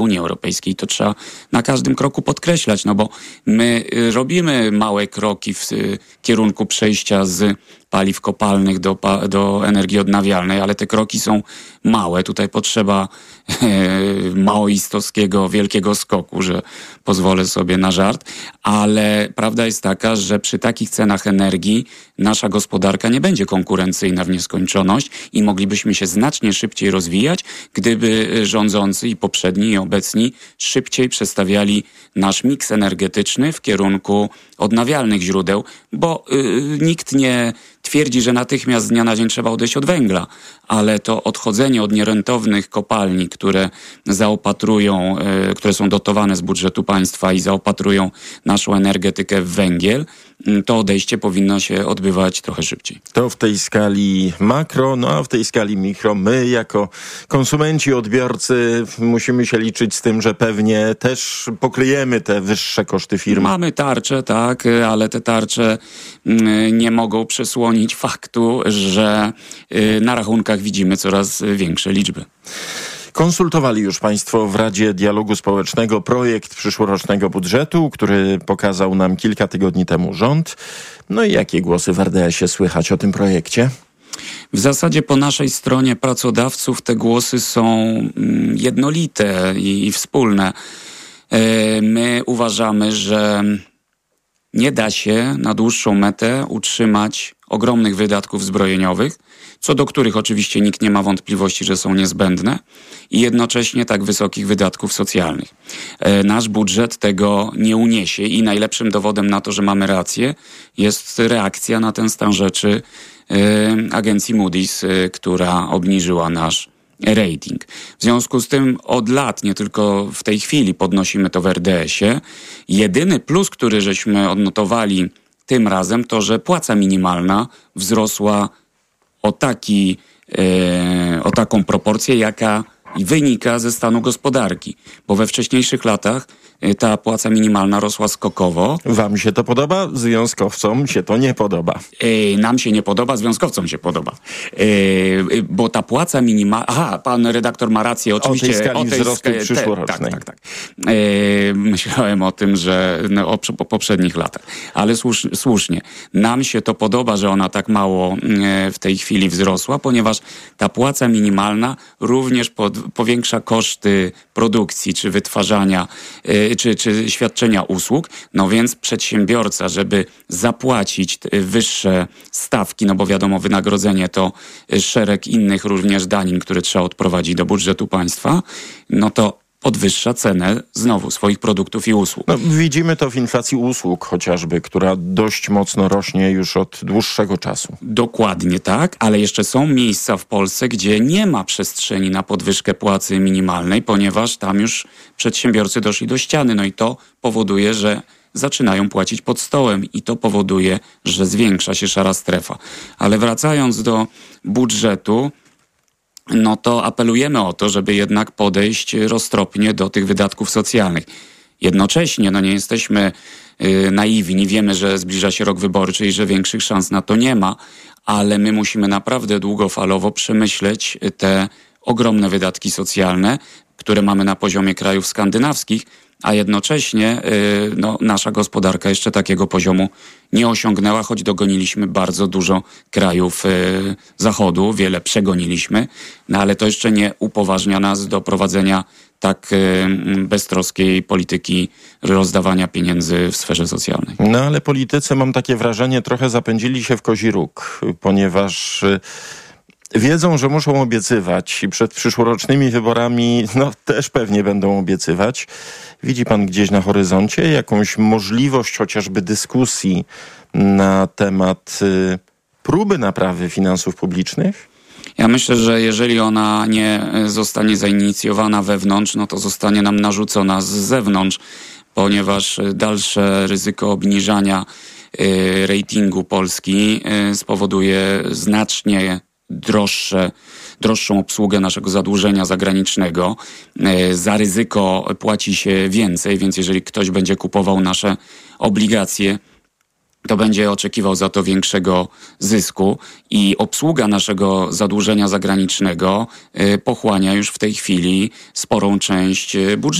Unii Europejskiej. To trzeba na każdym kroku podkreślać, no bo my robimy małe kroki w kierunku przejścia z paliw kopalnych do energii odnawialnej, ale te kroki są małe. Tutaj potrzeba maoistowskiego wielkiego skoku, że pozwolę sobie na żart, ale prawda jest taka, że przy takich cenach energii nasza gospodarka nie będzie konkurencyjna w nieskończoność i moglibyśmy się znacznie szybciej rozwijać, gdyby rządzący i poprzedni i obecni szybciej przestawiali nasz miks energetyczny w kierunku odnawialnych źródeł, bo nikt nie twierdzi, że natychmiast z dnia na dzień trzeba odejść od węgla, ale to odchodzenie od nierentownych kopalni, które zaopatrują, które są dotowane z budżetu państwa i zaopatrują naszą energetykę w węgiel, to odejście powinno się odbywać trochę szybciej. To w tej skali makro, no a w tej skali mikro my jako konsumenci, odbiorcy musimy się liczyć z tym, że pewnie też pokryjemy te wyższe koszty firmy. Mamy tarcze, tak, ale te tarcze nie mogą przesłonić faktu, że na rachunkach widzimy coraz większe liczby. Konsultowali już państwo w Radzie Dialogu Społecznego projekt przyszłorocznego budżetu, który pokazał nam kilka tygodni temu rząd. No i jakie głosy w RDS-ie słychać o tym projekcie? W zasadzie po naszej stronie pracodawców te głosy są jednolite i wspólne. My uważamy, że nie da się na dłuższą metę utrzymać ogromnych wydatków zbrojeniowych, co do których oczywiście nikt nie ma wątpliwości, że są niezbędne, i jednocześnie tak wysokich wydatków socjalnych. Nasz budżet tego nie uniesie i najlepszym dowodem na to, że mamy rację, jest reakcja na ten stan rzeczy agencji Moody's, która obniżyła nasz rating. W związku z tym od lat, nie tylko w tej chwili, podnosimy to w RDS-ie. Jedyny plus, który żeśmy odnotowali tym razem, to że płaca minimalna wzrosła o taką proporcję, jaka wynika ze stanu gospodarki. Bo we wcześniejszych latach ta płaca minimalna rosła skokowo. Wam się to podoba? Związkowcom się to nie podoba. Nam się nie podoba, związkowcom się podoba. Bo ta płaca minimalna... Aha, pan redaktor ma rację, oczywiście. O tej skali wzrostu przyszłorocznej. Tak. Myślałem o tym, że o poprzednich latach. Ale słusznie. Nam się to podoba, że ona tak mało w tej chwili wzrosła, ponieważ ta płaca minimalna również powiększa koszty produkcji, czy wytwarzania, czy świadczenia usług. No więc przedsiębiorca, żeby zapłacić wyższe stawki, no bo wiadomo, wynagrodzenie to szereg innych również danin, które trzeba odprowadzić do budżetu państwa, no to podwyższa cenę znowu swoich produktów i usług. No, widzimy to w inflacji usług chociażby, która dość mocno rośnie już od dłuższego czasu. Dokładnie tak, ale jeszcze są miejsca w Polsce, gdzie nie ma przestrzeni na podwyżkę płacy minimalnej, ponieważ tam już przedsiębiorcy doszli do ściany. No i to powoduje, że zaczynają płacić pod stołem i to powoduje, że zwiększa się szara strefa. Ale wracając do budżetu, no to apelujemy o to, żeby jednak podejść roztropnie do tych wydatków socjalnych. Jednocześnie, no nie jesteśmy naiwni, wiemy, że zbliża się rok wyborczy i że większych szans na to nie ma, ale my musimy naprawdę długofalowo przemyśleć te ogromne wydatki socjalne, które mamy na poziomie krajów skandynawskich, a jednocześnie nasza gospodarka jeszcze takiego poziomu nie osiągnęła, choć dogoniliśmy bardzo dużo krajów Zachodu, wiele przegoniliśmy, no ale to jeszcze nie upoważnia nas do prowadzenia tak beztroskiej polityki rozdawania pieniędzy w sferze socjalnej. No ale politycy, mam takie wrażenie, trochę zapędzili się w kozi róg, ponieważ wiedzą, że muszą obiecywać i przed przyszłorocznymi wyborami też pewnie będą obiecywać. Widzi pan gdzieś na horyzoncie jakąś możliwość chociażby dyskusji na temat próby naprawy finansów publicznych? Ja myślę, że jeżeli ona nie zostanie zainicjowana wewnątrz, no to zostanie nam narzucona z zewnątrz, ponieważ dalsze ryzyko obniżania ratingu Polski spowoduje znacznie droższą obsługę naszego zadłużenia zagranicznego. Za ryzyko płaci się więcej, więc jeżeli ktoś będzie kupował nasze obligacje, to będzie oczekiwał za to większego zysku i obsługa naszego zadłużenia zagranicznego pochłania już w tej chwili sporą część budżetu.